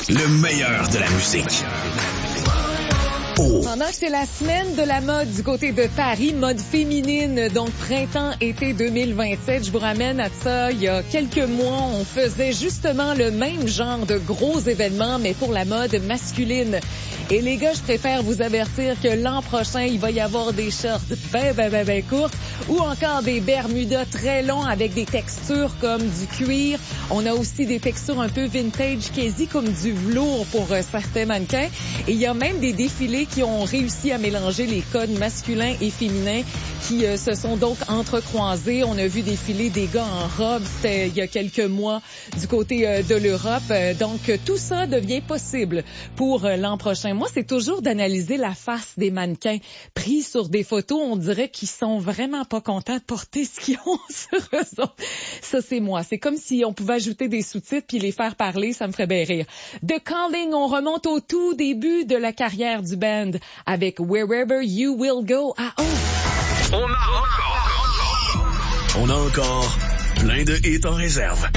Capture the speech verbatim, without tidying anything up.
Le meilleur de la musique. Oh. Pendant que c'est la semaine de la mode du côté de Paris, mode féminine, donc printemps-été deux mille vingt-sept, je vous ramène à ça. Il y a quelques mois, on faisait justement le même genre de gros événements, mais pour la mode masculine. Et les gars, je préfère vous avertir que l'an prochain, il va y avoir des shorts ben, ben, ben, ben courtes ou encore des bermudas très longs avec des textures comme du cuir. On a aussi des textures un peu vintage, quasi comme du velours pour euh, certains mannequins. Et il y a même des défilés qui ont réussi à mélanger les codes masculins et féminins qui euh, se sont donc entrecroisés. On a vu défiler des gars en robe, c'était il y a quelques mois du côté euh, de l'Europe. Euh, donc, tout ça devient possible pour euh, l'an prochain. Moi, c'est toujours d'analyser la face des mannequins pris sur des photos. On dirait qu'ils sont vraiment pas contents de porter ce qu'ils ont sur eux autres. Ça, c'est moi. C'est comme si on pouvait ajouter des sous-titres puis les faire parler. Ça me ferait bien rire. The Calling, on remonte au tout début de la carrière du band avec Wherever You Will Go. Ah, oh! On a encore, on a encore plein de hits en réserve.